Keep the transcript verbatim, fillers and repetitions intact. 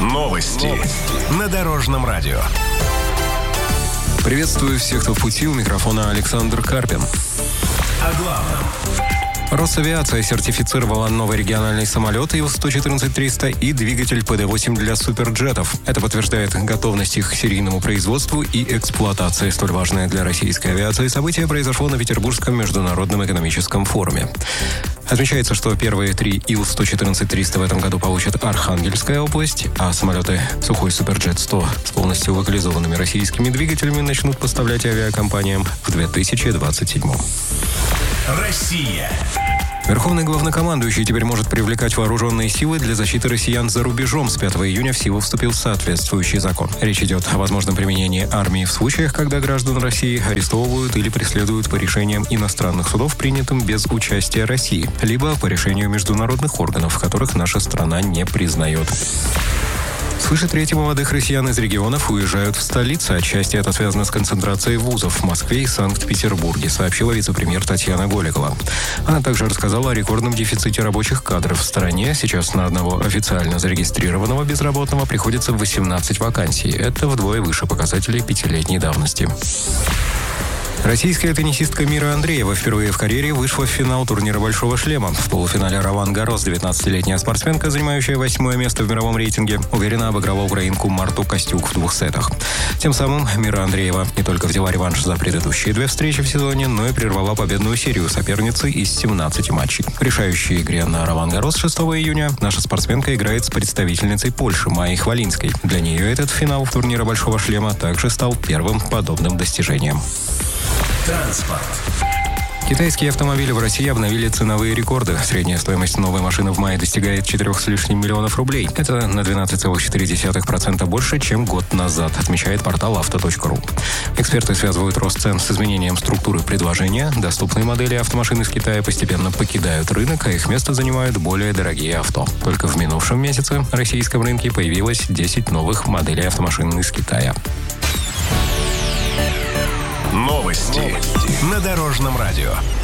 Новости на Дорожном радио. Приветствую всех, кто в пути. У микрофона Александр Карпин. О главном. Росавиация сертифицировала новый региональный самолет Ил сто четырнадцать триста и двигатель Пэ Дэ восемь для суперджетов. Это подтверждает готовность их к серийному производству и эксплуатации. Столь важное для российской авиации событие произошло на Петербургском международном экономическом форуме. Отмечается, что первые три Ил сто четырнадцать триста в этом году получат Архангельская область, а самолеты Сухой Суперджет сто с полностью локализованными российскими двигателями начнут поставлять авиакомпаниям в две тысячи двадцать седьмом. Россия. Верховный главнокомандующий теперь может привлекать вооруженные силы для защиты россиян за рубежом. С пятого июня в силу вступил соответствующий закон. Речь идет о возможном применении армии в случаях, когда граждан России арестовывают или преследуют по решениям иностранных судов, принятым без участия России, либо по решению международных органов, которых наша страна не признает. Свыше трети молодых россиян из регионов уезжают в столицы. Отчасти это связано с концентрацией вузов в Москве и Санкт-Петербурге, сообщила вице-премьер Татьяна Голикова. Она также рассказала о рекордном дефиците рабочих кадров в стране. Сейчас на одного официально зарегистрированного безработного приходится восемнадцать вакансий. Это вдвое выше показателей пятилетней давности. Российская теннисистка Мира Андреева впервые в карьере вышла в финал турнира «Большого шлема». В полуфинале Ролан Гаррос девятнадцатилетняя спортсменка, занимающая восьмое место в мировом рейтинге, уверенно обыграла украинку Марту Костюк в двух сетах. Тем самым Мира Андреева не только взяла реванш за предыдущие две встречи в сезоне, но и прервала победную серию соперницы из семнадцати матчей. В решающей игре на Ролан Гаррос шестого июня наша спортсменка играет с представительницей Польши Майей Хвалинской. Для нее этот финал турнира «Большого шлема» также стал первым подобным достижением. Транспорт. Китайские автомобили в России обновили ценовые рекорды. Средняя стоимость новой машины в мае достигает четырех с лишним миллионов рублей. Это на двенадцать целых четыре десятых процента больше, чем год назад, отмечает портал авто точка ру. Эксперты связывают рост цен с изменением структуры предложения. Доступные модели автомашин из Китая постепенно покидают рынок, а их место занимают более дорогие авто. Только в минувшем месяце на российском рынке появилось десять новых моделей автомашин из Китая. Новости на Дорожном радио.